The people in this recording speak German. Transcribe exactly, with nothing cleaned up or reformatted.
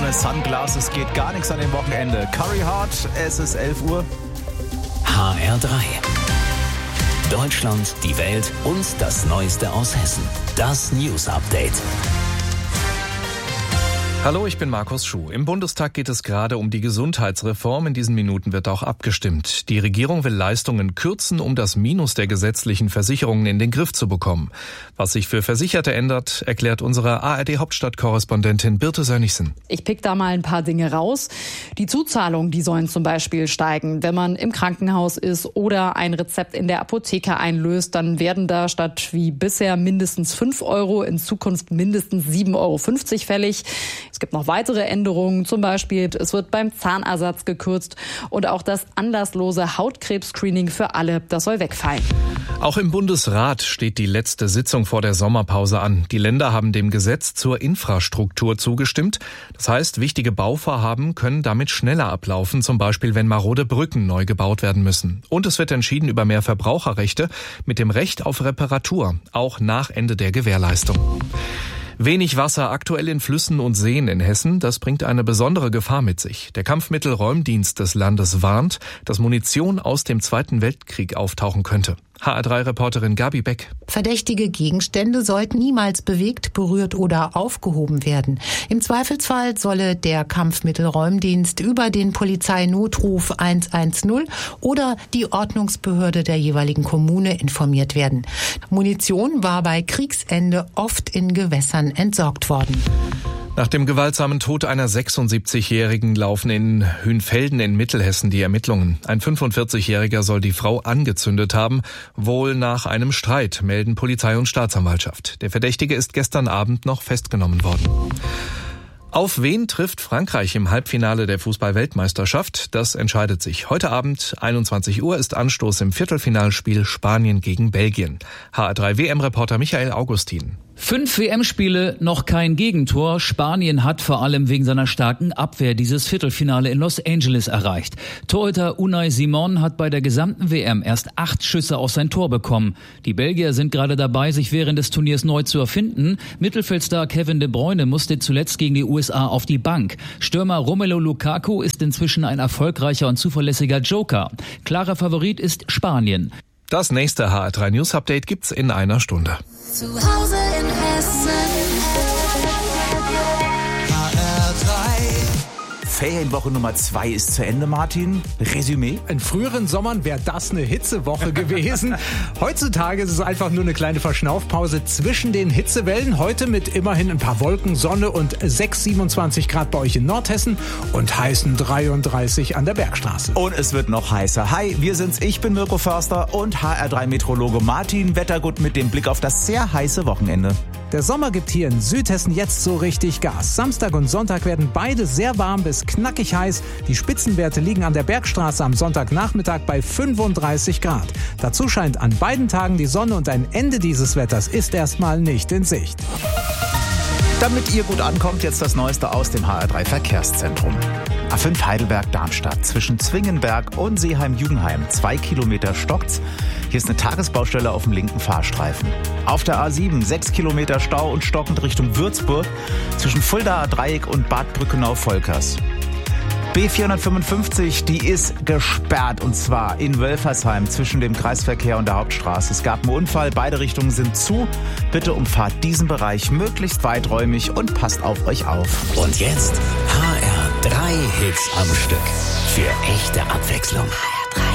ohne Sunglasses geht gar nichts an dem Wochenende. Curry Hart, es ist elf Uhr. H R drei. Deutschland, die Welt und das Neueste aus Hessen. Das News Update. Hallo, ich bin Markus Schuh. Im Bundestag geht es gerade um die Gesundheitsreform. In diesen Minuten wird auch abgestimmt. Die Regierung will Leistungen kürzen, um das Minus der gesetzlichen Versicherungen in den Griff zu bekommen. Was sich für Versicherte ändert, erklärt unsere A R D-Hauptstadtkorrespondentin Birte Sönnigsen. Ich pick da mal ein paar Dinge raus. Die Zuzahlungen, die sollen zum Beispiel steigen. Wenn man im Krankenhaus ist oder ein Rezept in der Apotheke einlöst, dann werden da statt wie bisher mindestens fünf Euro in Zukunft mindestens sieben Euro fünfzig fällig. Es gibt noch weitere Änderungen, zum Beispiel es wird beim Zahnersatz gekürzt und auch das anlasslose Hautkrebs-Screening für alle, das soll wegfallen. Auch im Bundesrat steht die letzte Sitzung vor der Sommerpause an. Die Länder haben dem Gesetz zur Infrastruktur zugestimmt. Das heißt, wichtige Bauvorhaben können damit schneller ablaufen, zum Beispiel wenn marode Brücken neu gebaut werden müssen. Und es wird entschieden über mehr Verbraucherrechte mit dem Recht auf Reparatur, auch nach Ende der Gewährleistung. Wenig Wasser aktuell in Flüssen und Seen in Hessen, das bringt eine besondere Gefahr mit sich. Der Kampfmittelräumdienst des Landes warnt, dass Munition aus dem Zweiten Weltkrieg auftauchen könnte. H R drei Reporterin Gabi Beck. Verdächtige Gegenstände sollten niemals bewegt, berührt oder aufgehoben werden. Im Zweifelsfall solle der Kampfmittelräumdienst über den Polizeinotruf eins eins null oder die Ordnungsbehörde der jeweiligen Kommune informiert werden. Munition war bei Kriegsende oft in Gewässern entsorgt worden. Nach dem gewaltsamen Tod einer sechsundsiebzigjährigen laufen in Hünfelden in Mittelhessen die Ermittlungen. Ein fünfundvierzigjähriger soll die Frau angezündet haben, wohl nach einem Streit, melden Polizei und Staatsanwaltschaft. Der Verdächtige ist gestern Abend noch festgenommen worden. Auf wen trifft Frankreich im Halbfinale der Fußball-Weltmeisterschaft? Das entscheidet sich. Heute Abend, einundzwanzig Uhr, ist Anstoß im Viertelfinalspiel Spanien gegen Belgien. H R drei W M-Reporter Michael Augustin. Fünf W M-Spiele, noch kein Gegentor. Spanien hat vor allem wegen seiner starken Abwehr dieses Viertelfinale in Los Angeles erreicht. Torhüter Unai Simon hat bei der gesamten W M erst acht Schüsse auf sein Tor bekommen. Die Belgier sind gerade dabei, sich während des Turniers neu zu erfinden. Mittelfeldstar Kevin De Bruyne musste zuletzt gegen die U S A auf die Bank. Stürmer Romelu Lukaku ist inzwischen ein erfolgreicher und zuverlässiger Joker. Klarer Favorit ist Spanien. Das nächste H R drei News Update gibt's in einer Stunde. Zu Hause in Hessen. H R drei. Ferienwoche Nummer zwei ist zu Ende, Martin. Resümee? In früheren Sommern wäre das eine Hitzewoche gewesen. Heutzutage ist es einfach nur eine kleine Verschnaufpause zwischen den Hitzewellen. Heute mit immerhin ein paar Wolken, Sonne und sechs, siebenundzwanzig Grad bei euch in Nordhessen und heißen dreiunddreißig an der Bergstraße. Und es wird noch heißer. Hi, wir sind's. Ich bin Mirko Förster und H R drei Meteorologe Martin Wettergut mit dem Blick auf das sehr heiße Wochenende. Der Sommer gibt hier in Südhessen jetzt so richtig Gas. Samstag und Sonntag werden beide sehr warm bis knackig heiß. Die Spitzenwerte liegen an der Bergstraße am Sonntagnachmittag bei fünfunddreißig Grad. Dazu scheint an beiden Tagen die Sonne und ein Ende dieses Wetters ist erstmal nicht in Sicht. Damit ihr gut ankommt, jetzt das Neueste aus dem H R drei Verkehrszentrum. A fünf Heidelberg-Darmstadt zwischen Zwingenberg und Seeheim-Jugenheim. Zwei Kilometer stockt's. Hier ist eine Tagesbaustelle auf dem linken Fahrstreifen. Auf der A sieben sechs Kilometer Stau und stockend Richtung Würzburg zwischen Fuldaer Dreieck und Bad Brückenau-Volkers. B vierhundertfünfundfünfzig, die ist gesperrt und zwar in Wölfersheim zwischen dem Kreisverkehr und der Hauptstraße. Es gab einen Unfall, beide Richtungen sind zu. Bitte umfahrt diesen Bereich möglichst weiträumig und passt auf euch auf. Und jetzt H R drei Hits am Stück für echte Abwechslung.